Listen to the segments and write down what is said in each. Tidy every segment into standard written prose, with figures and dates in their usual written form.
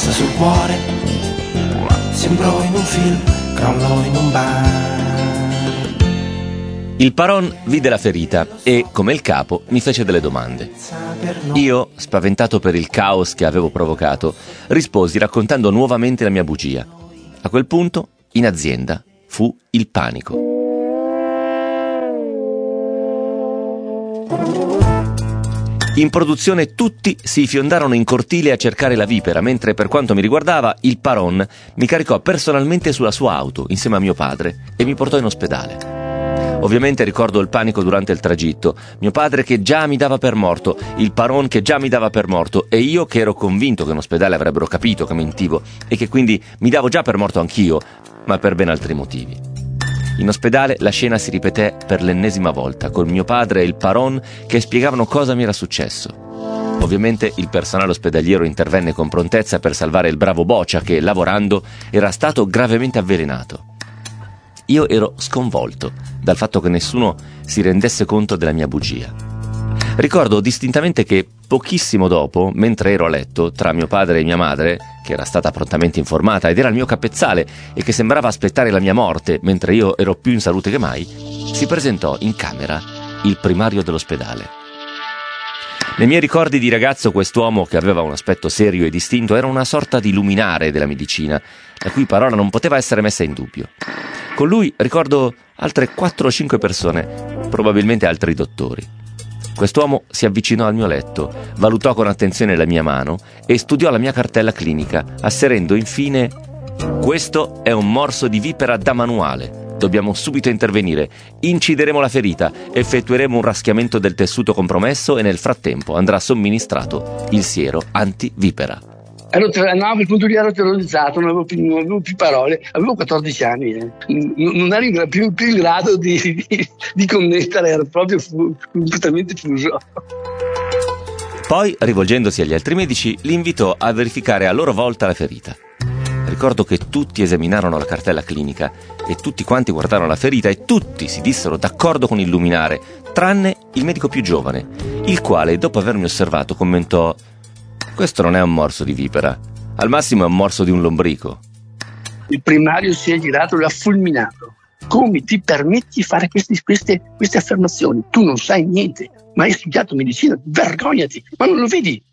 passa sul cuore, sembro in un film, crollo in un bar. Il Paron vide la ferita e, come il capo, mi fece delle domande. Io, spaventato per il caos che avevo provocato, risposi raccontando nuovamente la mia bugia. A quel punto, in azienda, fu il panico. In produzione tutti si fiondarono in cortile a cercare la vipera, mentre per quanto mi riguardava il Paron mi caricò personalmente sulla sua auto insieme a mio padre e mi portò in ospedale. Ovviamente ricordo il panico durante il tragitto, mio padre che già mi dava per morto, il Paron che già mi dava per morto e io che ero convinto che in ospedale avrebbero capito che mentivo e che quindi mi davo già per morto anch'io, ma per ben altri motivi. In ospedale la scena si ripeté per l'ennesima volta, con mio padre e il Paron che spiegavano cosa mi era successo. Ovviamente il personale ospedaliero intervenne con prontezza per salvare il bravo Boccia che, lavorando, era stato gravemente avvelenato. Io ero sconvolto dal fatto che nessuno si rendesse conto della mia bugia. Ricordo distintamente che pochissimo dopo, mentre ero a letto, tra mio padre e mia madre, che era stata prontamente informata ed era il mio capezzale e che sembrava aspettare la mia morte mentre io ero più in salute che mai, si presentò in camera il primario dell'ospedale. Nei miei ricordi di ragazzo quest'uomo, che aveva un aspetto serio e distinto, era una sorta di luminare della medicina, la cui parola non poteva essere messa in dubbio. Con lui ricordo altre 4 o 5 persone, probabilmente altri dottori. Quest'uomo si avvicinò al mio letto, valutò con attenzione la mia mano e studiò la mia cartella clinica, asserendo infine: «Questo è un morso di vipera da manuale. Dobbiamo subito intervenire. Incideremo la ferita, effettueremo un raschiamento del tessuto compromesso e nel frattempo andrà somministrato il siero antivipera». A quel punto lì ero terrorizzato, non avevo più parole, avevo 14 anni, non ero più in grado di connettere, ero proprio completamente fuso. Poi, rivolgendosi agli altri medici, li invitò a verificare a loro volta la ferita. Ricordo che tutti esaminarono la cartella clinica e tutti quanti guardarono la ferita e tutti si dissero d'accordo con il luminare, tranne il medico più giovane, il quale, dopo avermi osservato, commentò: «Questo non è un morso di vipera, al massimo è un morso di un lombrico». Il primario si è girato e lo ha fulminato. «Come ti permetti di fare queste affermazioni? Tu non sai niente, ma hai studiato medicina, vergognati, ma non lo vedi?»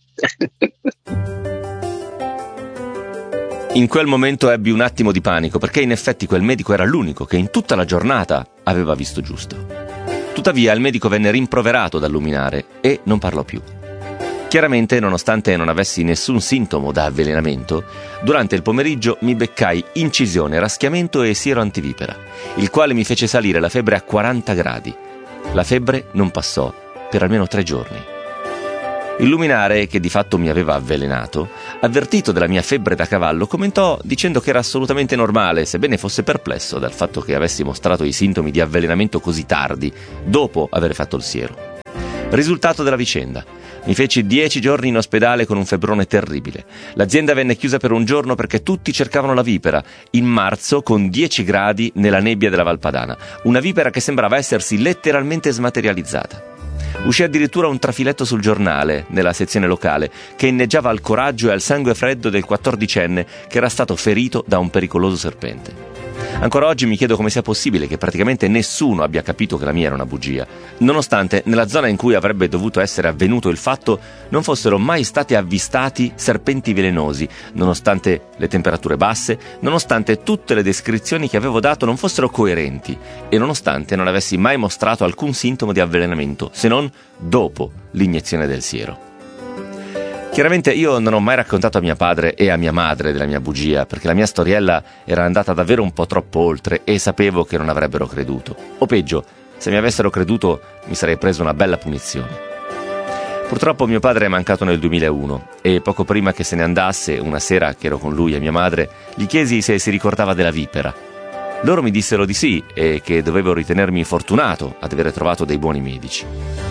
In quel momento ebbi un attimo di panico, perché in effetti quel medico era l'unico che in tutta la giornata aveva visto giusto. Tuttavia il medico venne rimproverato dal luminare e non parlò più. Chiaramente, nonostante non avessi nessun sintomo da avvelenamento, durante il pomeriggio mi beccai incisione, raschiamento e siero antivipera, il quale mi fece salire la febbre a 40 gradi. La febbre non passò per almeno 3 giorni. Il luminare, che di fatto mi aveva avvelenato, avvertito della mia febbre da cavallo, commentò dicendo che era assolutamente normale, sebbene fosse perplesso dal fatto che avessi mostrato i sintomi di avvelenamento così tardi, dopo aver fatto il siero. Risultato della vicenda: mi feci 10 giorni in ospedale con un febbrone terribile. L'azienda venne chiusa per un giorno perché tutti cercavano la vipera, in marzo con 10 gradi nella nebbia della Valpadana, una vipera che sembrava essersi letteralmente smaterializzata. Uscì addirittura un trafiletto sul giornale, nella sezione locale, che inneggiava al coraggio e al sangue freddo del 14enne che era stato ferito da un pericoloso serpente. Ancora oggi mi chiedo come sia possibile che praticamente nessuno abbia capito che la mia era una bugia, nonostante nella zona in cui avrebbe dovuto essere avvenuto il fatto non fossero mai stati avvistati serpenti velenosi, nonostante le temperature basse, nonostante tutte le descrizioni che avevo dato non fossero coerenti e nonostante non avessi mai mostrato alcun sintomo di avvelenamento, se non dopo l'iniezione del siero. Chiaramente io non ho mai raccontato a mio padre e a mia madre della mia bugia, perché la mia storiella era andata davvero un po' troppo oltre e sapevo che non avrebbero creduto. O peggio, se mi avessero creduto mi sarei preso una bella punizione. Purtroppo mio padre è mancato nel 2001 e poco prima che se ne andasse, una sera che ero con lui e mia madre, gli chiesi se si ricordava della vipera. Loro mi dissero di sì e che dovevo ritenermi fortunato ad avere trovato dei buoni medici.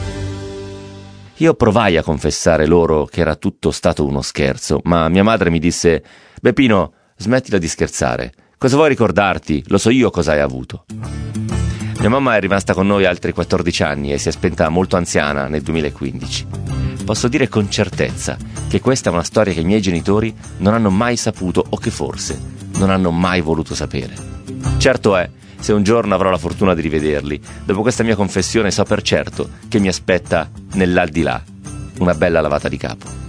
Io provai a confessare loro che era tutto stato uno scherzo, ma mia madre mi disse: «Beppino, smettila di scherzare. Cosa vuoi ricordarti? Lo so io cosa hai avuto». Mia mamma è rimasta con noi altri 14 anni e si è spenta molto anziana nel 2015. posso dire con certezza che questa è una storia che i miei genitori non hanno mai saputo o che forse non hanno mai voluto sapere. Certo è, se un giorno avrò la fortuna di rivederli, dopo questa mia confessione so per certo che mi aspetta nell'aldilà una bella lavata di capo.